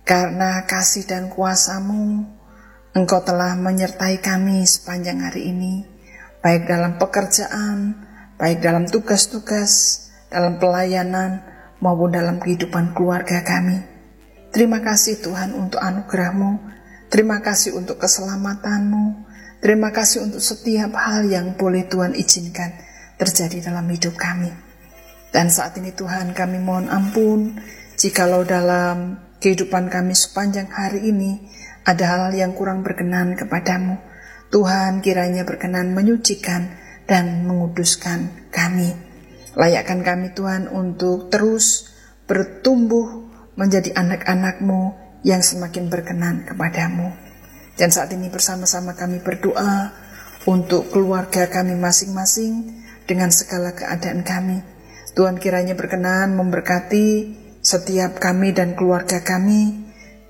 Karena kasih dan kuasa-Mu, Engkau telah menyertai kami sepanjang hari ini, baik dalam pekerjaan, baik dalam tugas-tugas, dalam pelayanan, maupun dalam kehidupan keluarga kami. Terima kasih Tuhan untuk anugerah-Mu, terima kasih untuk keselamatan-Mu, terima kasih untuk setiap hal yang boleh Tuhan izinkan terjadi dalam hidup kami. Dan saat ini Tuhan, kami mohon ampun jikalau dalam kehidupan kami sepanjang hari ini ada hal yang kurang berkenan kepadamu. Tuhan kiranya berkenan menyucikan dan menguduskan kami. Layakkan kami Tuhan untuk terus bertumbuh menjadi anak-anak-Mu yang semakin berkenan kepadamu. Dan saat ini bersama-sama kami berdoa untuk keluarga kami masing-masing dengan segala keadaan kami. Tuhan kiranya berkenan memberkati setiap kami dan keluarga kami.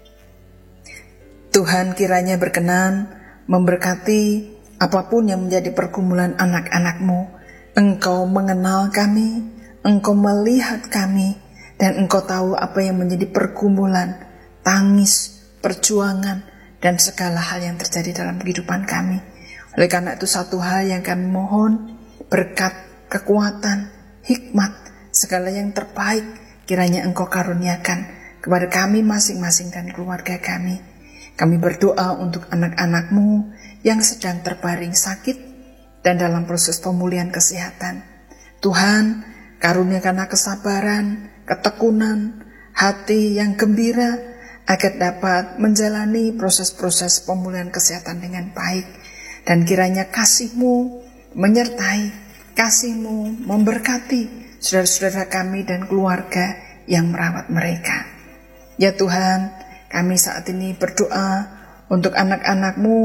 Tuhan kiranya berkenan memberkati apapun yang menjadi pergumulan anak-anak-Mu. Engkau mengenal kami, Engkau melihat kami, dan Engkau tahu apa yang menjadi pergumulan, tangis, perjuangan, dan segala hal yang terjadi dalam kehidupan kami. Oleh karena itu satu hal yang kami mohon, berkat, kekuatan, hikmat, segala yang terbaik kiranya Engkau karuniakan kepada kami masing-masing dan keluarga kami. Kami berdoa untuk anak-anak-Mu yang sedang terbaring sakit dan dalam proses pemulihan kesehatan. Tuhan, karuniakanlah kesabaran, ketekunan, hati yang gembira agar dapat menjalani proses-proses pemulihan kesehatan dengan baik. Dan kiranya kasih-Mu menyertai, kasih-Mu memberkati saudara-saudara kami dan keluarga yang merawat mereka. Ya Tuhan, kami saat ini berdoa untuk anak-anak-Mu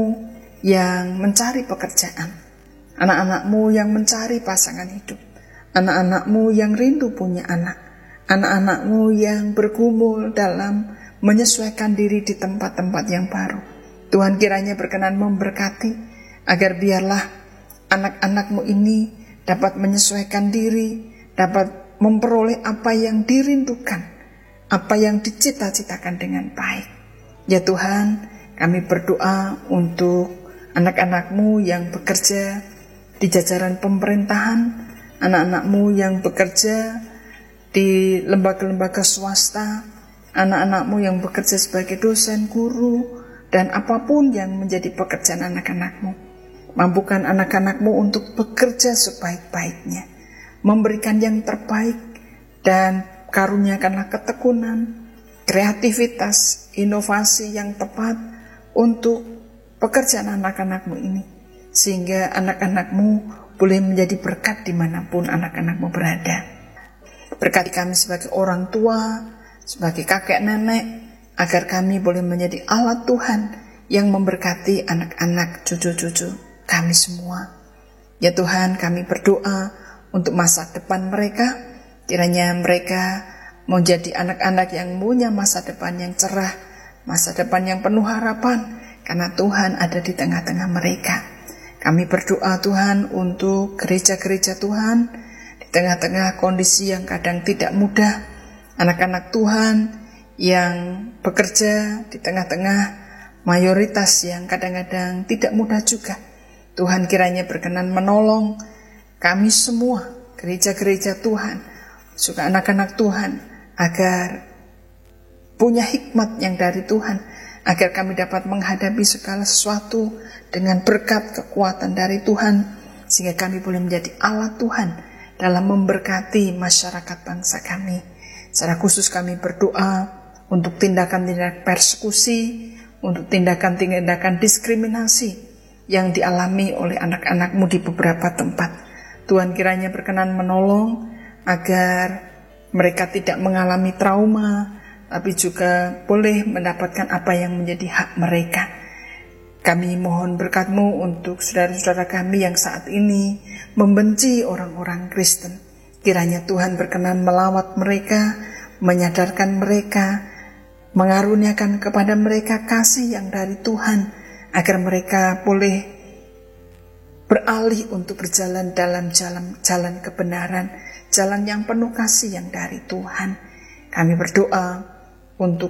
yang mencari pekerjaan, anak-anak-Mu yang mencari pasangan hidup, anak-anak-Mu yang rindu punya anak, anak-anak-Mu yang bergumul dalam menyesuaikan diri di tempat-tempat yang baru. Tuhan kiranya berkenan memberkati agar biarlah anak-anak-Mu ini dapat menyesuaikan diri, dapat memperoleh apa yang dirindukan, apa yang dicita-citakan dengan baik. Ya Tuhan, kami berdoa untuk anak-anak-Mu yang bekerja di jajaran pemerintahan, anak-anak-Mu yang bekerja di lembaga-lembaga swasta, anak-anak-Mu yang bekerja sebagai dosen, guru, dan apapun yang menjadi pekerjaan anak-anak-Mu. Mampukan anak-anak-Mu untuk bekerja sebaik-baiknya, memberikan yang terbaik, dan karuniakanlah ketekunan, kreativitas, inovasi yang tepat untuk pekerjaan anak-anak-Mu ini. Sehingga anak-anak-Mu boleh menjadi berkat dimanapun anak-anak-Mu berada. Berkati kami sebagai orang tua, sebagai kakek nenek, agar kami boleh menjadi alat Tuhan yang memberkati anak-anak cucu-cucu kami semua. Ya Tuhan, kami berdoa untuk masa depan mereka. Kiranya mereka menjadi anak-anak yang punya masa depan yang cerah, masa depan yang penuh harapan, karena Tuhan ada di tengah-tengah mereka. Kami berdoa Tuhan untuk gereja-gereja Tuhan, di tengah-tengah kondisi yang kadang tidak mudah, anak-anak Tuhan yang bekerja di tengah-tengah mayoritas yang kadang-kadang tidak mudah juga. Tuhan kiranya berkenan menolong kami semua, gereja-gereja Tuhan, juga anak-anak Tuhan, agar punya hikmat yang dari Tuhan, agar kami dapat menghadapi segala sesuatu dengan berkat kekuatan dari Tuhan, sehingga kami boleh menjadi alat Tuhan dalam memberkati masyarakat bangsa kami. Secara khusus kami berdoa untuk tindakan-tindakan persekusi, untuk tindakan-tindakan diskriminasi yang dialami oleh anak-anak-Mu di beberapa tempat. Tuhan kiranya berkenan menolong agar mereka tidak mengalami trauma, tapi juga boleh mendapatkan apa yang menjadi hak mereka. Kami mohon berkat-Mu untuk saudara-saudara kami yang saat ini membenci orang-orang Kristen. Kiranya Tuhan berkenan melawat mereka, menyadarkan mereka, mengaruniakan kepada mereka kasih yang dari Tuhan, agar mereka boleh beralih untuk berjalan dalam jalan kebenaran, jalan yang penuh kasih yang dari Tuhan. Kami berdoa untuk